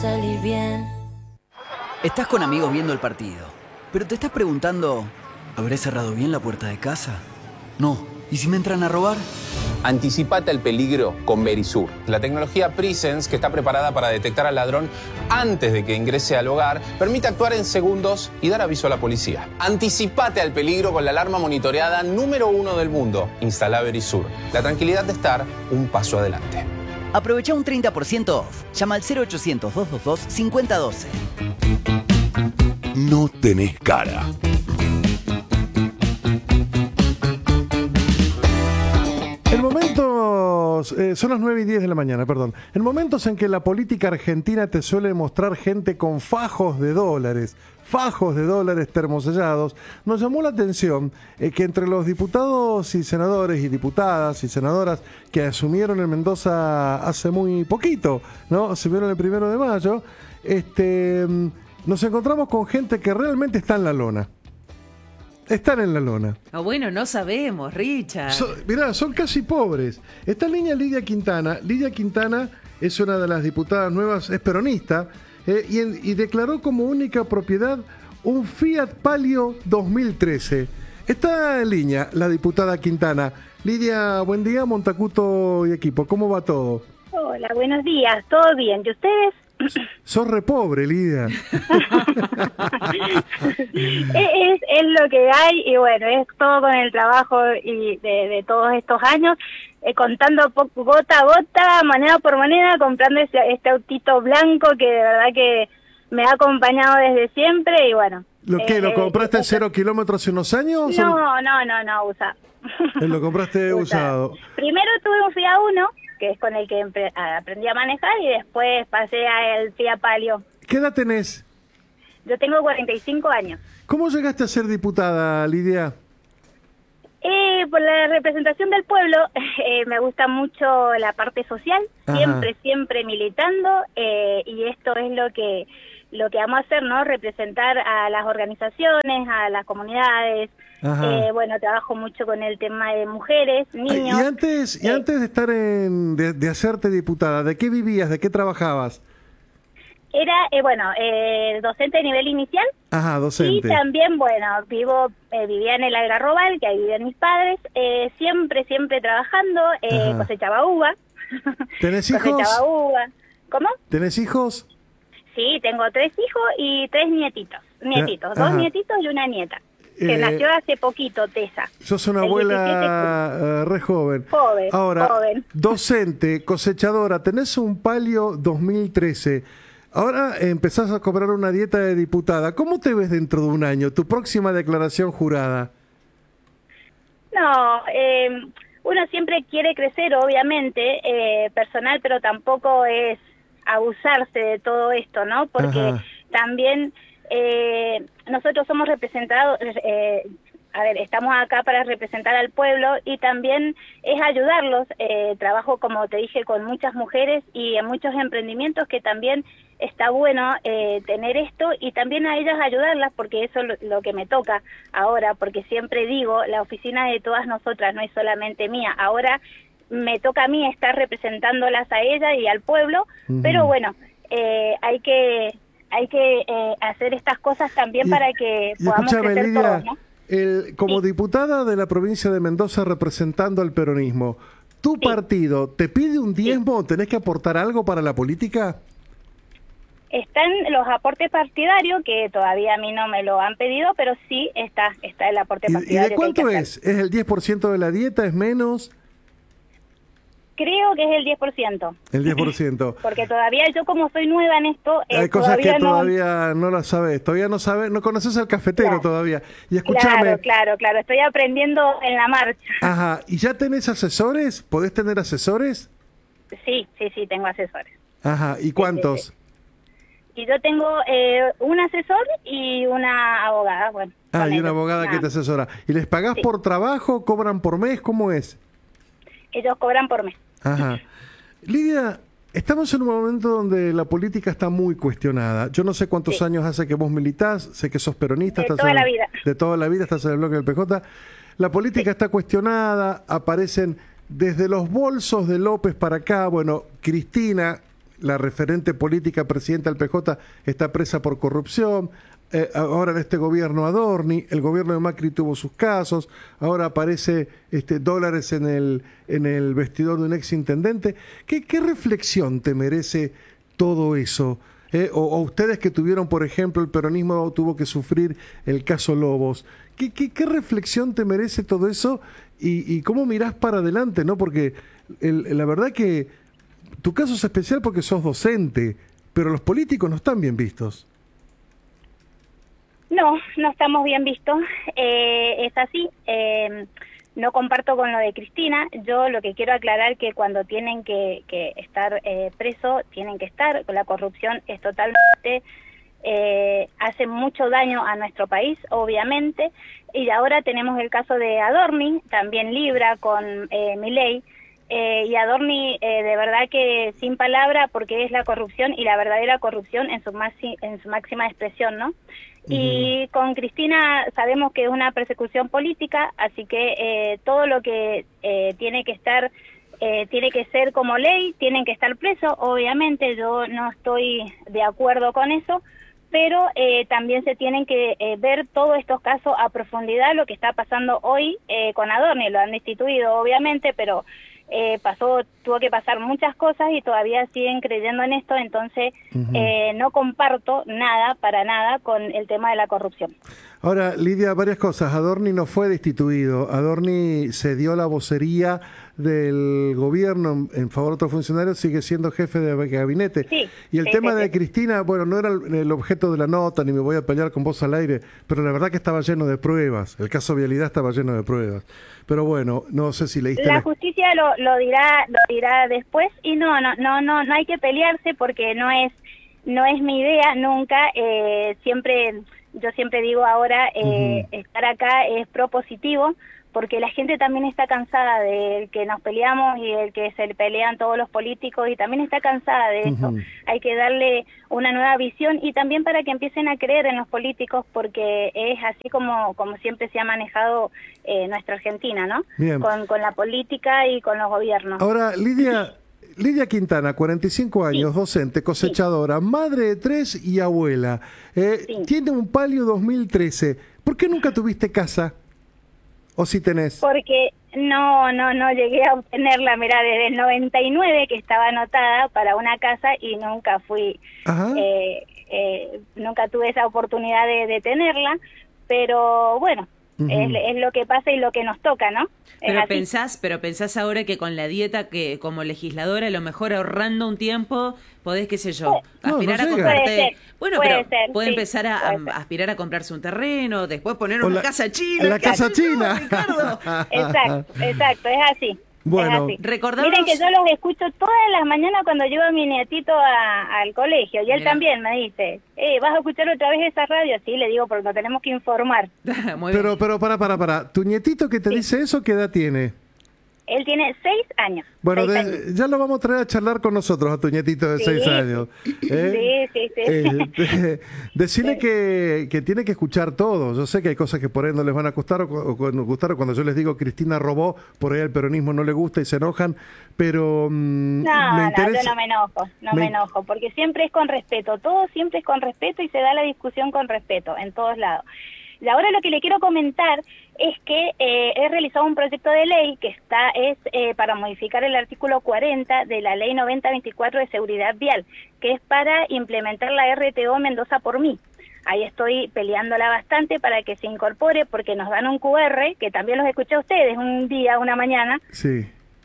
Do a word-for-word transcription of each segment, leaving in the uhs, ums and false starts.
Salí bien. Estás con amigos viendo el partido, pero te estás preguntando, ¿habré cerrado bien la puerta de casa? No. ¿Y si me entran a robar? Anticipate al peligro con Verisur, la tecnología Presence que está preparada para detectar al ladrón antes de que ingrese al hogar, permite actuar en segundos y dar aviso a la policía. Anticipate al peligro con la alarma monitoreada número uno del mundo. Instala Verisur. La tranquilidad de estar un paso adelante. Aprovecha un treinta por ciento off. Llama al cero ochocientos, doscientos veintidós, cincuenta doce. No tenés cara. En momentos, eh, son las nueve y diez de la mañana, perdón. En momentos en que la política argentina te suele mostrar gente con fajos de dólares, fajos de dólares termosellados, nos llamó la atención eh, que entre los diputados y senadores y diputadas y senadoras que asumieron en Mendoza hace muy poquito, ¿no? Asumieron el primero de mayo, este, nos encontramos con gente que realmente está en la lona. Están en la lona. Ah, bueno, no sabemos, Richard. So, mirá, son casi pobres. Está en línea Lidia Quintana. Lidia Quintana es una de las diputadas nuevas, es peronista, eh, y, en, y declaró como única propiedad un Fiat Palio dos mil trece. Está en línea la diputada Quintana. Lidia, buen día, Montacuto y equipo. ¿Cómo va todo? Hola, buenos días. ¿Todo bien? ¿Y ustedes? Sos re pobre, Lidia. es, es lo que hay y bueno, es todo con el trabajo y de, de todos estos años, eh, contando po gota a gota, moneda por moneda, comprando ese, este autito blanco que de verdad que me ha acompañado desde siempre y bueno. ¿Lo qué? Eh, ¿Lo compraste eh, cero kilómetros hace unos años? No, no, no, no, usa. Lo compraste usado. Primero tuve un Fiat Uno, que es con el que aprendí a manejar, y después pasé al Fiat Palio. ¿Qué edad tenés? Yo tengo cuarenta y cinco años. ¿Cómo llegaste a ser diputada, Lidia? Eh, por la representación del pueblo, eh, me gusta mucho la parte social, Ajá. siempre, siempre militando, eh, y esto es lo que lo que vamos a hacer, ¿no? Representar a las organizaciones, a las comunidades. Eh, bueno, trabajo mucho con el tema de mujeres, niños. Y antes, y eh, antes de estar en, de, de hacerte diputada, ¿de qué vivías? ¿De qué trabajabas? Era, eh, bueno, eh, docente de nivel inicial. Ajá, docente. Y también, bueno, vivo, eh, vivía en el Algarrobal, que ahí vivían mis padres, eh, siempre, siempre trabajando, eh, cosechaba uva. ¿Tenés hijos? Cosechaba uva. ¿Cómo? ¿Tenés hijos? Sí, tengo tres hijos y tres nietitos. Nietitos, Ajá. dos nietitos y una nieta. Que Eh, nació hace poquito, Tessa. Sos una El abuela uh, re joven. Joven, Ahora, joven. docente, cosechadora, tenés un Palio dos mil trece. Ahora empezás a cobrar una dieta de diputada. ¿Cómo te ves dentro de un año? Tu próxima declaración jurada. No, eh, uno siempre quiere crecer, obviamente, eh, personal, pero tampoco es abusarse de todo esto, ¿no? Porque Ajá. también eh, nosotros somos representados, eh, a ver, estamos acá para representar al pueblo y también es ayudarlos. Eh, trabajo, como te dije, con muchas mujeres y en muchos emprendimientos que también está bueno eh, tener esto y también a ellas ayudarlas, porque eso es lo, lo que me toca ahora, porque siempre digo, la oficina de todas nosotras no es solamente mía, ahora me toca a mí estar representándolas a ella y al pueblo, uh-huh. pero bueno, eh, hay que hay que eh, hacer estas cosas también y, para que podamos crecer Lidia, todos, ¿no? El, como sí. diputada de la provincia de Mendoza representando al peronismo, ¿tu sí. partido te pide un diezmo? Sí. ¿Tenés que aportar algo para la política? Están los aportes partidarios, que todavía a mí no me lo han pedido, pero sí está está el aporte partidario. ¿Y de cuánto es? ¿Es el diez por ciento de la dieta? ¿Es menos? Creo que es el diez por ciento. El diez por ciento. Porque todavía yo, como soy nueva en esto, eh, hay cosas todavía que no... todavía no las sabes, todavía no sabes, no conoces al cafetero claro. todavía. Y escúchame. Claro, claro, claro, estoy aprendiendo en la marcha. Ajá, ¿y ya tenés asesores? ¿Podés tener asesores? Sí, sí, sí, tengo asesores. Ajá, ¿y cuántos? Sí, sí, sí. Y yo tengo eh, un asesor y una abogada, bueno. Ah, y una abogada nada. que te asesora. ¿Y les pagás sí. por trabajo, cobran por mes? ¿Cómo es? Ellos cobran por mes. Ajá. Lidia, estamos en un momento donde la política está muy cuestionada. Yo no sé cuántos sí. años hace que vos militás, sé que sos peronista. De estás toda en, la vida. De toda la vida, estás en el bloque del P J. La política sí. está cuestionada, aparecen desde los bolsos de López para acá, bueno, Cristina, la referente política presidenta del P J está presa por corrupción. Eh, ahora en este gobierno Adorni, el gobierno de Macri tuvo sus casos, ahora aparece este, dólares en el, en el vestidor de un ex intendente. ¿Qué, qué reflexión te merece todo eso? Eh, o, o ustedes que tuvieron, por ejemplo, el peronismo tuvo que sufrir el caso Lobos. ¿Qué, qué, qué reflexión te merece todo eso y, y cómo mirás para adelante? ¿No? Porque el, la verdad que tu caso es especial porque sos docente, pero los políticos no están bien vistos. No, no estamos bien vistos, eh, es así, eh, no comparto con lo de Cristina. Yo lo que quiero aclarar que cuando tienen que, que estar eh, presos, tienen que estar. La corrupción es totalmente, eh, hace mucho daño a nuestro país, obviamente, y ahora tenemos el caso de Adorni, también Libra con eh, Milei. Eh, y Adorni, eh, de verdad que sin palabra, porque es la corrupción y la verdadera corrupción en su, maxi, en su máxima expresión, ¿no? Uh-huh. Y con Cristina sabemos que es una persecución política, así que eh, todo lo que eh, tiene que estar, eh, tiene que ser como ley, tienen que estar presos, obviamente yo no estoy de acuerdo con eso, pero eh, también se tienen que eh, ver todos estos casos a profundidad, lo que está pasando hoy eh, con Adorni. Lo han destituido, obviamente, pero eh, pasó, tuvo que pasar muchas cosas y todavía siguen creyendo en esto, entonces uh-huh. eh, no comparto nada, para nada, con el tema de la corrupción. Ahora, Lidia, varias cosas. Adorni no fue destituido. Adorni cedió la vocería del gobierno en favor de otro funcionario, sigue siendo jefe de gabinete. Sí, y el sí, tema sí, de sí. Cristina, bueno, no era el, el objeto de la nota, ni me voy a pelear con vos al aire, pero la verdad que estaba lleno de pruebas. El caso Vialidad estaba lleno de pruebas. Pero bueno, no sé si leíste... La la... justicia lo, lo dirá lo dirá después, y no, no, no, no, no hay que pelearse porque no es, no es mi idea nunca, eh, siempre... Yo siempre digo ahora, eh, uh-huh. estar acá es propositivo, porque la gente también está cansada de que nos peleamos y el que se pelean todos los políticos, y también está cansada de eso. Uh-huh. Hay que darle una nueva visión y también para que empiecen a creer en los políticos, porque es así como, como siempre se ha manejado eh, nuestra Argentina, ¿no? Con, con la política y con los gobiernos. Ahora, Lidia... Lidia Quintana, cuarenta y cinco años, sí. docente, cosechadora, sí. madre de tres y abuela. Eh, sí. Tiene un palio dos mil trece. ¿Por qué nunca tuviste casa? ¿O si tenés? Porque no, no, no llegué a obtenerla. Mirá, desde el noventa y nueve que estaba anotada para una casa y nunca fui, eh, eh, nunca tuve esa oportunidad de, de tenerla. Pero bueno, uh-huh. es, es lo que pasa y lo que nos toca, ¿no? Pero pensás, pero pensás ahora que con la dieta que como legisladora, a lo mejor ahorrando un tiempo, podés, qué sé yo, no, aspirar no a comprarte... Puede bueno, puede pero ser, puede sí, empezar a, puede a aspirar a comprarse un terreno, después poner o una la, casa china. La casa china. Yo, Ricardo. Exacto, exacto, es así. Bueno, es así. Recordamos... Miren que yo los escucho todas las mañanas cuando llevo a mi nietito a, al colegio, y él Mira. también me dice, eh, ¿vas a escuchar otra vez esa radio? Sí, le digo, porque nos tenemos que informar. Muy pero, bien. pero, para, para, para. ¿Tu nietito que te sí. dice eso, qué edad tiene? Él tiene seis años. Bueno, seis de, años. ya lo vamos a traer a charlar con nosotros, a tu nietito de sí. seis años. ¿Eh? Sí, sí, sí. Eh, de, decirle sí. que, que tiene que escuchar todo. Yo sé que hay cosas que por ahí no les van a gustar, o, o, o gustar, o cuando yo les digo Cristina robó, por ahí al peronismo no le gusta y se enojan, pero mmm, no, me interesa... no, yo no me enojo, no me... me enojo, porque siempre es con respeto, todo siempre es con respeto y se da la discusión con respeto, en todos lados. Y ahora lo que le quiero comentar es que eh, he realizado un proyecto de ley que está es eh, para modificar el artículo cuarenta de la ley noventa veinticuatro de seguridad vial, que es para implementar la R T O Mendoza por mí. Ahí estoy peleándola bastante para que se incorpore, porque nos dan un Q R, que también los escuché a ustedes un día, una mañana. Sí.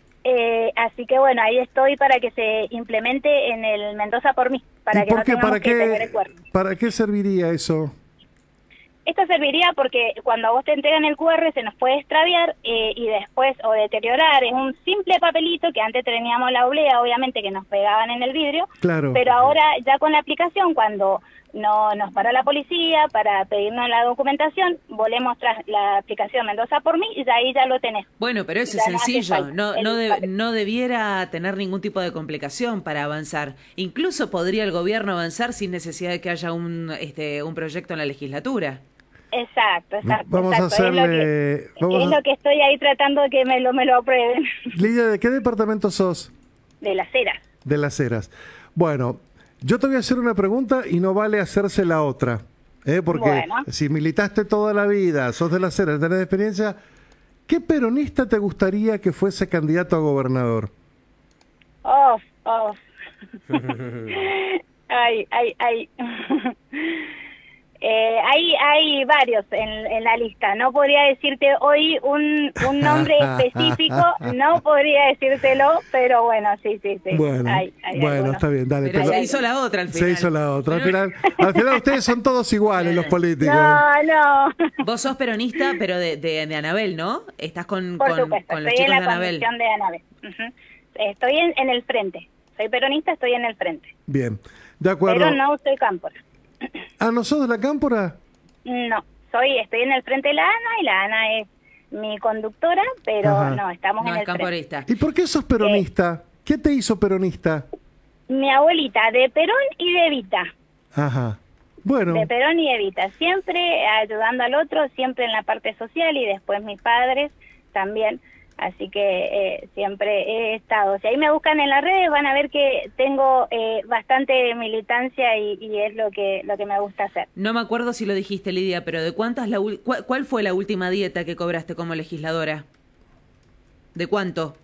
Eh, así que bueno, ahí estoy para que se implemente en el Mendoza por mí, para que no tengamos ¿Para que qué, tener el cuerno. ¿Para qué serviría eso? Esto serviría porque cuando a vos te entregan el Q R se nos puede extraviar eh, y después o deteriorar. Es un simple papelito que antes teníamos la oblea, obviamente, que nos pegaban en el vidrio. Claro. Pero ahora ya con la aplicación, cuando no nos para la policía para pedirnos la documentación, volvemos tras la aplicación Mendoza por mí y de ahí ya lo tenés. Bueno, pero eso ya es sencillo. No, no, de, no debiera tener ningún tipo de complicación para avanzar. Incluso podría el gobierno avanzar sin necesidad de que haya un, este, un proyecto en la legislatura. Exacto, exacto. Vamos exacto. a hacerle... Es, lo que, vamos es a... lo que estoy ahí tratando de que me lo, me lo aprueben. Lidia, ¿de qué departamento sos? De Las Heras. De Las Heras. Bueno, yo te voy a hacer una pregunta y no vale hacerse la otra. ¿eh? Porque Bueno. si militaste toda la vida, sos de la acera, tenés experiencia, ¿qué peronista te gustaría que fuese candidato a gobernador? Oh, oh. ay, ay, ay. Eh, hay, hay varios en, en la lista. No podría decirte hoy un, un nombre específico, no podría decírtelo, pero bueno, sí, sí, sí. Bueno, Hay- hay bueno algunos. está bien, dale. Pero te lo- se hizo la otra al final. Se hizo la otra. Al final, al final ustedes son todos iguales, los políticos. No, no. Vos sos peronista, pero de, de, de Anabel, ¿no? Estás con, Por con, supuesto, con los estoy en chicos la de Anabel. conducción de Anabel. Ujú. Estoy en, en el frente. Soy peronista, estoy en el frente. Bien, de acuerdo. Pero no soy cámpora. ¿Ah, no sos de la Cámpora? No, soy, estoy en el frente de la ANA y la ANA es mi conductora, pero Ajá. no, estamos No en es el frente. camporista. ¿Y por qué sos peronista? ¿Qué te hizo peronista? Mi abuelita, de Perón y de Evita. Ajá. Bueno, De Perón y Evita, siempre ayudando al otro, siempre en la parte social y después mis padres también. Así que eh, siempre he estado. Si ahí me buscan en las redes van a ver que tengo eh, bastante militancia y, y es lo que lo que me gusta hacer. No me acuerdo si lo dijiste, Lidia, pero ¿de cuántas la ul- cuál, cuál fue la última dieta que cobraste como legisladora? ¿De cuánto?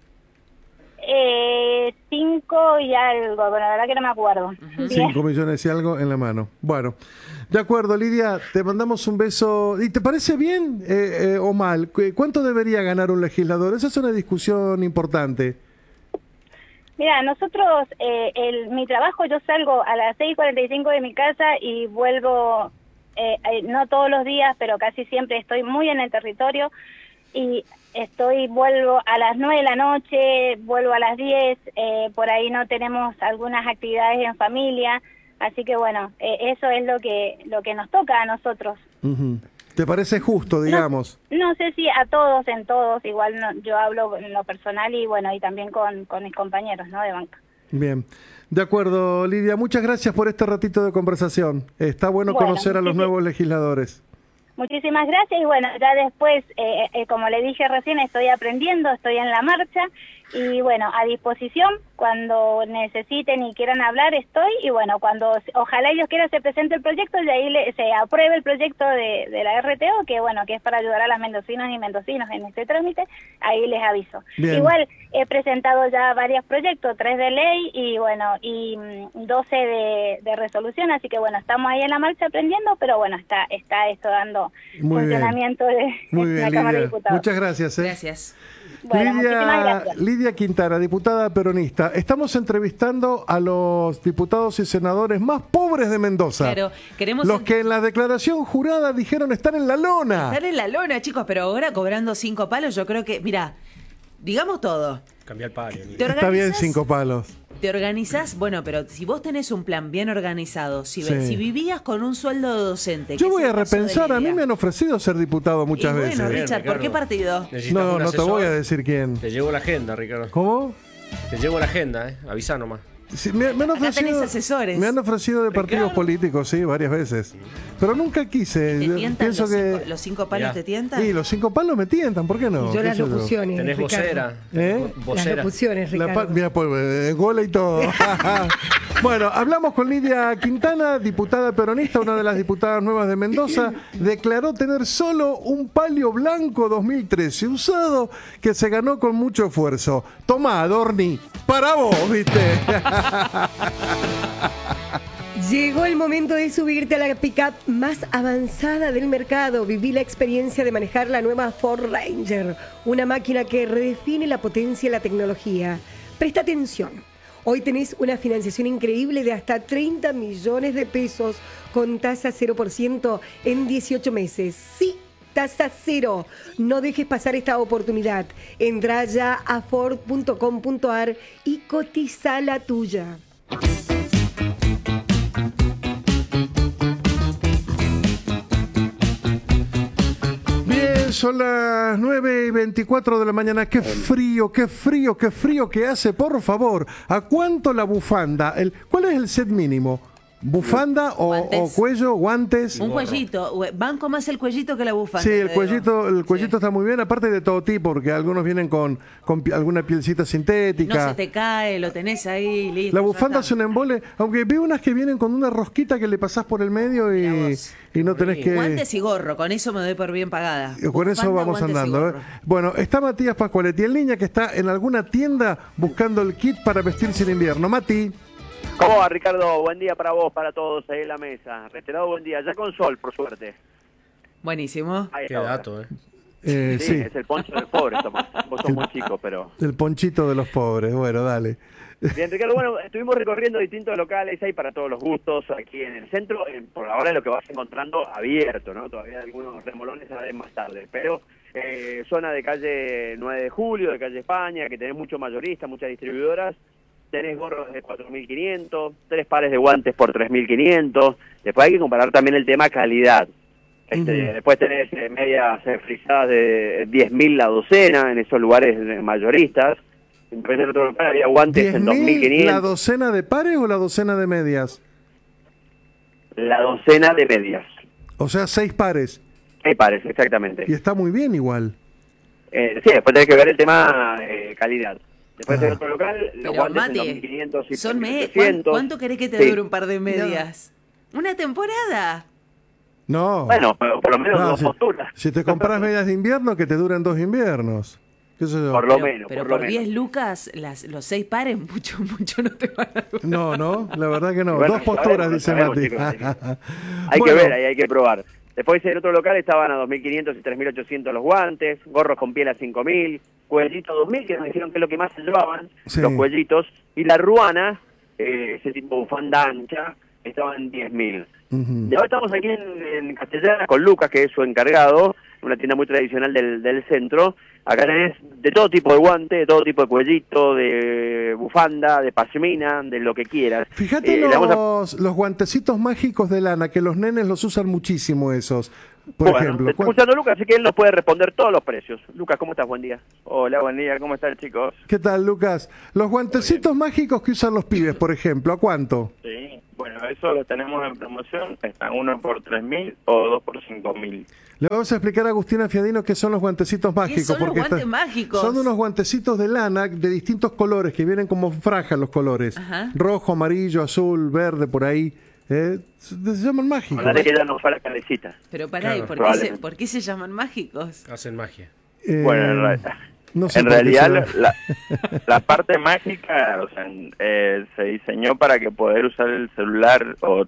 Eh, cinco y algo, bueno, la verdad que no me acuerdo. Bien. cinco millones y algo en la mano. Bueno, de acuerdo, Lidia, te mandamos un beso. ¿Y te parece bien eh, eh, o mal? ¿Cu- ¿Cuánto debería ganar un legislador? Esa es una discusión importante. Mira, nosotros, eh, el, mi trabajo, yo salgo a las seis cuarenta y cinco de mi casa y vuelvo, eh, eh, no todos los días, pero casi siempre estoy muy en el territorio y estoy, vuelvo a las nueve de la noche, vuelvo a las diez, eh, por ahí no tenemos algunas actividades en familia, así que bueno, eh, eso es lo que, lo que nos toca a nosotros. Ujú. ¿Te parece justo, digamos? No sé si a todos, en todos, igual no, yo hablo en lo personal y bueno, y también con, con mis compañeros, ¿no?, de banca. Bien. De acuerdo, Lidia, muchas gracias por este ratito de conversación. Está bueno, Bueno, conocer a los muchísimas- nuevos legisladores. Muchísimas gracias y bueno, ya después, eh, eh, como le dije recién, estoy aprendiendo, estoy en la marcha y bueno, a disposición, cuando necesiten y quieran hablar estoy y bueno, cuando ojalá ellos quieran se presente el proyecto y ahí le, se apruebe el proyecto de, de la R T O, que bueno, que es para ayudar a las mendocinas y mendocinos en este trámite, ahí les aviso. Bien. Igual he presentado ya varios proyectos, tres de ley y bueno, y mm, doce de, de resolución, así que bueno, estamos ahí en la marcha aprendiendo, pero bueno, está, está esto dando Muy bien. funcionamiento de, Muy de bien, la Cámara de Lidia. Diputados. Muchas gracias. ¿eh? Gracias. Bueno, muchísimas Lidia, gracias. Lidia Quintana, diputada peronista. Estamos entrevistando a los diputados y senadores más pobres de Mendoza. Claro, queremos Los que en la declaración jurada dijeron estar en la lona. estar en la lona, chicos, pero ahora cobrando cinco palos, yo creo que, mira, digamos todo. Cambiar palio. ¿Te Está bien, organizás? cinco palos. Te organizás, bueno, pero si vos tenés un plan bien organizado, si, Sí. si vivías con un sueldo de docente... Yo que voy es a el caso de repensar, a mí Lidia. me han ofrecido ser diputado muchas Y veces. bueno, Bien, Richard, ¿por qué Ricardo. partido? Necesitas No, un no te asesor. voy a decir quién. Te llevo la agenda, Ricardo. ¿Cómo? Te llevo la agenda, ¿eh? Avisá nomás. Sí, me, me han Acá ofrecido, tenés asesores. me han ofrecido de partidos Ricardo. políticos, sí, varias veces. Pero nunca quise. ¿Te Yo tientan pienso los, que. cinco, los cinco palos Mirá. te tientan? Y los cinco palos me tientan, ¿por qué no? Y yo ¿Qué las sé yo? locuciones. Tenés Ricardo. vocera. ¿Eh? Las Vocera. locuciones, La Ricardo. pa- mira, pues, eh, gola y todo. Bueno, hablamos con Lidia Quintana, diputada peronista, una de las diputadas nuevas de Mendoza. Declaró tener solo un palio blanco dos mil trece usado que se ganó con mucho esfuerzo. Tomá, Adorni, para vos, ¿viste? Llegó el momento de subirte a la pickup más avanzada del mercado. Viví la experiencia de manejar la nueva Ford Ranger, una máquina que redefine la potencia y la tecnología. Presta atención. Hoy tenés una financiación increíble de hasta treinta millones de pesos con tasa cero por ciento en dieciocho meses. Sí, tasa cero. No dejes pasar esta oportunidad. Entra ya a ford punto com punto a r y cotiza la tuya. Bien, son las nueve y veinticuatro de la mañana. Qué frío, qué frío, qué frío que hace, por favor. ¿A cuánto la bufanda? El, ¿Cuál es el set mínimo? ¿Bufanda o, Guantes. o cuello, guantes? Un cuellito. Banco más el cuellito que la bufanda. Sí, el te digo. cuellito, el cuellito Sí. está muy bien, aparte de todo tipo, porque algunos vienen con, con pi- alguna pielcita No sintética. se te cae, lo tenés ahí, listo. La ya bufanda está. es un embole, aunque veo unas que vienen con una rosquita que le pasás por el medio Mirá y, vos. y no tenés que... Guantes y gorro, con eso me doy por bien pagada. Con eso Bufanda, vamos guantes y andando. ¿eh? gorro. Bueno, está Matías Pascualetti, el niña que está en alguna tienda buscando el kit para vestirse en invierno. Mati, ¿Cómo va, Ricardo? Buen día para vos, para todos ahí en la mesa. Reiterado buen día, ya con sol, por suerte. Buenísimo. Ahí Qué está. dato, ¿eh? eh, Sí, sí, es el poncho del pobre, Tomás. Vos sos muy chico, pero... el ponchito de los pobres. Bueno, dale. Bien, Ricardo, bueno, estuvimos recorriendo distintos locales ahí para todos los gustos aquí en el centro. Eh, Por ahora es lo que vas encontrando abierto, ¿no? Todavía algunos remolones salen más tarde, pero eh, zona de calle nueve de julio, de calle España, que tenés muchos mayoristas, muchas distribuidoras. Tenés gorros de cuatro mil quinientos, tres pares de guantes por tres mil quinientos. Después hay que comparar también el tema calidad. Este, Ujú. Después tenés eh, medias eh, frisadas de diez mil la docena en esos lugares eh, mayoristas. Después en otro lugar había guantes en dos mil ¿diez mil la quinientos. docena de pares o la docena de medias? La docena de medias. O sea, seis pares. Hay pares, exactamente. Y está muy bien igual. Eh, sí, después tenés que ver el tema eh, calidad. Después Ah. en otro local, los Pero guantes en Mati, dos mil quinientos y son me- ¿cuán- tres mil ochocientos. ¿cuánto querés que te Sí. dure un par de medias? ¿Una temporada? No. Bueno, por por lo menos No, dos si, posturas. si te compras medias de invierno, que te duren dos inviernos. ¿Qué sé yo? Por lo pero menos, pero por lo por menos. diez lucas, las, los seis pares, mucho, mucho no te van a durar. No, no, la verdad que no. Bueno, Dos posturas, sabemos, dice sabemos, Mati. chicos, Hay Bueno, que ver, ahí hay que probar. Después en otro local estaban a dos mil quinientos y tres mil ochocientos los guantes, gorros con piel a cinco mil, cuellitos dos mil, que nos dijeron que es lo que más se llevaban, Sí. los cuellitos, y la ruana, eh, ese tipo bufanda ancha, estaban en diez mil. Ujú. Y ahora estamos aquí en, en Castellana con Lucas, que es su encargado, una tienda muy tradicional del, del centro. Acá tenés de todo tipo de guante, de todo tipo de cuellito, de bufanda, de pashmina, de lo que quieras. Fíjate Eh, le vamos a- los, los guantecitos mágicos de lana, que los nenes los usan muchísimo esos. Por Bueno, ejemplo. te está ¿cuán- escuchando Lucas, así que él nos puede responder todos los precios. Lucas, ¿cómo estás? Buen día. Hola, buen día, ¿cómo están, chicos? ¿Qué tal, Lucas? Los guantecitos mágicos que usan los pibes, por ejemplo, ¿a cuánto? Sí, bueno, eso lo tenemos en promoción, están uno por tres mil o dos por cinco mil. Le vamos a explicar a Agustina Fiadino qué son los guantecitos mágicos. son los porque guantes mágicos? Son unos guantecitos de lana de distintos colores, que vienen como franjas los colores. Ajá. Rojo, amarillo, azul, verde, por ahí. ¿eh? Se se llaman mágicos. Hablaré que ya nos fue la calecita. Pero pará, ¿y Claro, por, qué se, probablemente. por qué se llaman mágicos? Hacen magia. Eh, Bueno, en, realidad- no sé en por qué realidad se- la, la parte mágica, o sea, eh, se diseñó para que poder usar el celular o